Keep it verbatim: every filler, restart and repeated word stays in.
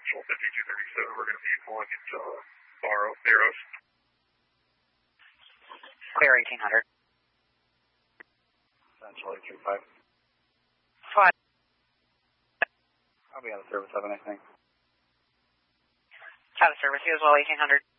Central fifty-two thirty-seven. We're going to be pulling into Barrow, Barrows. Clear eighteen hundred. Central eight three five. Five. I'll be out of service seven, I think. Out of service, you as well, eighteen hundred.